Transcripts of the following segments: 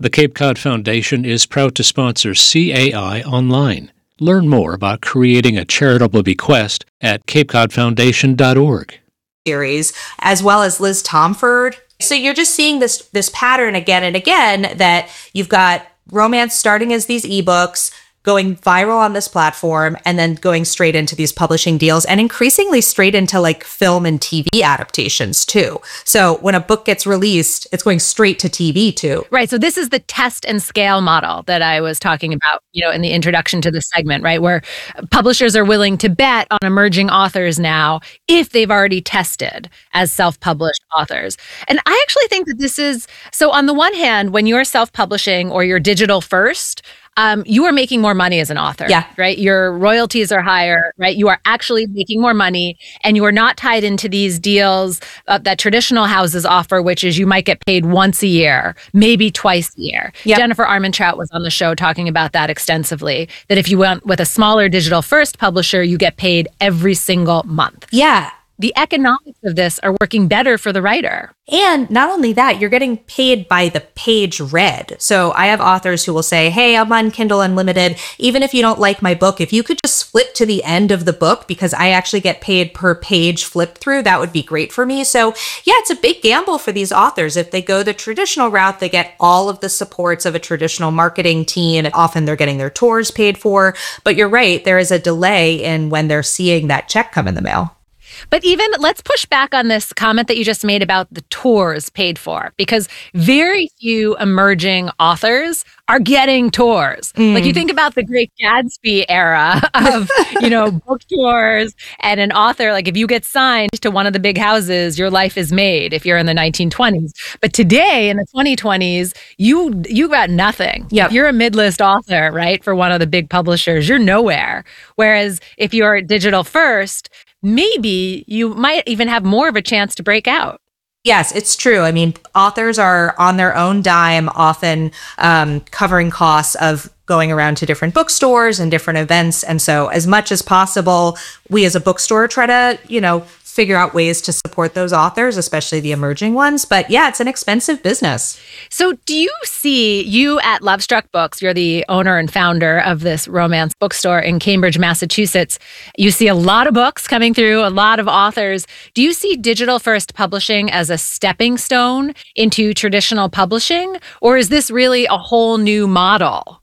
The Cape Cod Foundation is proud to sponsor CAI Online. Learn more about creating a charitable bequest at capecodfoundation.org. Series, as well as Liz Tomford. So you're just seeing this pattern again and again, that you've got romance starting as these ebooks, going viral on this platform, and then going straight into these publishing deals, and increasingly straight into like film and TV adaptations too. So when a book gets released, it's going straight to TV too. Right. So this is the test and scale model that I was talking about, in the introduction to this segment, right? Where publishers are willing to bet on emerging authors now if they've already tested as self-published authors. And I actually think that this is, so on the one hand, when you're self-publishing or you're digital first, you are making more money as an author, right? Your royalties are higher, right? You are actually making more money, and you are not tied into these deals that traditional houses offer, which is you might get paid once a year, maybe twice a year. Yep. Jennifer Armentrout was on the show talking about that extensively, that if you went with a smaller digital first publisher, you get paid every single month. Yeah. The economics of this are working better for the writer. And not only that, you're getting paid by the page read. So I have authors who will say, hey, I'm on Kindle Unlimited. Even if you don't like my book, if you could just flip to the end of the book, because I actually get paid per page flipped through, that would be great for me. So yeah, it's a big gamble for these authors. If they go the traditional route, they get all of the supports of a traditional marketing team. Often they're getting their tours paid for. But you're right, there is a delay in when they're seeing that check come in the mail. But even let's push back on this comment that you just made about the tours paid for, because very few emerging authors are getting tours. Like you think about the Great Gatsby era of, book tours, and an author, like if you get signed to one of the big houses, your life is made if you're in the 1920s. But today in the 2020s, you got nothing. Yep. If you're a mid-list author, right, for one of the big publishers, you're nowhere. Whereas if you're digital first, maybe you might even have more of a chance to break out. Yes, it's true. I mean, authors are on their own dime, often covering costs of going around to different bookstores and different events. And so as much as possible, we as a bookstore try to, figure out ways to support those authors, especially the emerging ones. But yeah, it's an expensive business. So do you see, you at Lovestruck Books, you're the owner and founder of this romance bookstore in Cambridge, Massachusetts. You see a lot of books coming through, a lot of authors. Do you see digital first publishing as a stepping stone into traditional publishing? Or is this really a whole new model?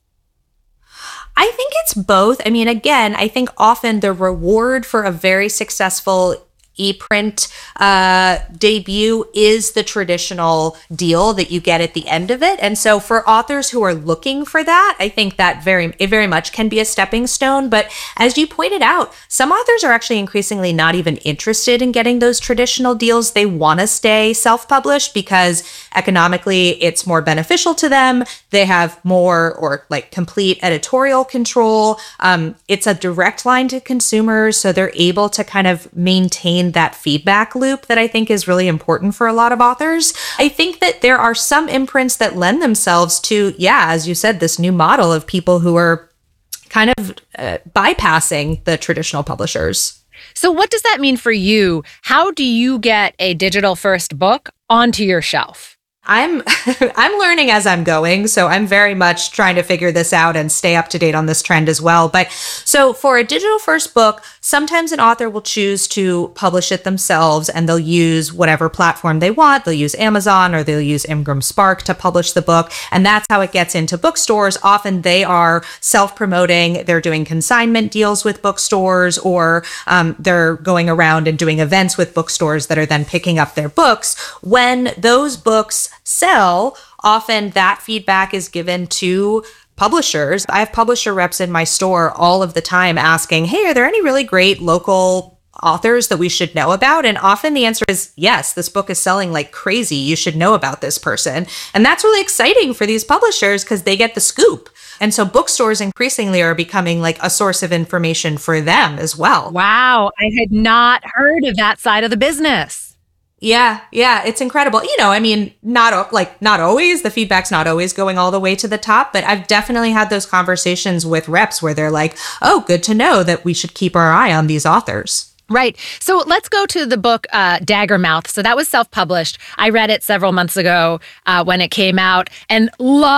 I think it's both. I mean, again, I think often the reward for a very successful e-print debut is the traditional deal that you get at the end of it. And so for authors who are looking for that, I think that it very much can be a stepping stone. But as you pointed out, some authors are actually increasingly not even interested in getting those traditional deals. They want to stay self-published because economically it's more beneficial to them. They have more or like complete editorial control. It's a direct line to consumers, so they're able to kind of maintain that feedback loop that I think is really important for a lot of authors. I think that there are some imprints that lend themselves to, as you said, this new model of people who are kind of bypassing the traditional publishers. So what does that mean for you? How do you get a digital first book onto your shelf? I'm learning as I'm going, so I'm very much trying to figure this out and stay up to date on this trend as well. But so for a digital first book, sometimes an author will choose to publish it themselves, and they'll use whatever platform they want. They'll use Amazon or they'll use Ingram Spark to publish the book, and that's how it gets into bookstores. Often they are self-promoting. They're doing consignment deals with bookstores, or they're going around and doing events with bookstores that are then picking up their books. When those books sell, often that feedback is given to publishers. I have publisher reps in my store all of the time asking, hey, are there any really great local authors that we should know about? And often the answer is yes, this book is selling like crazy. You should know about this person. And that's really exciting for these publishers because they get the scoop. And so bookstores increasingly are becoming like a source of information for them as well. Wow, I had not heard of that side of the business. Yeah, it's incredible. I mean, not always, the feedback's not always going all the way to the top, but I've definitely had those conversations with reps where they're like, oh, good to know that we should keep our eye on these authors. Right. So let's go to the book Daggermouth. So that was self-published. I read it several months ago when it came out and loved